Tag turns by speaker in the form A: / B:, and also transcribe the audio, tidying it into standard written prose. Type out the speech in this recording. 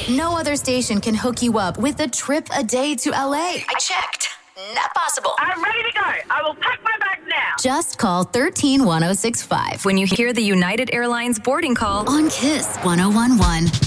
A: No other station can hook you up with a trip a day to LA.
B: I checked. Not possible.
C: I'm ready to go. I will pack my bag now.
A: Just call 131065
B: When you hear the United Airlines boarding call
A: on KISS 1011.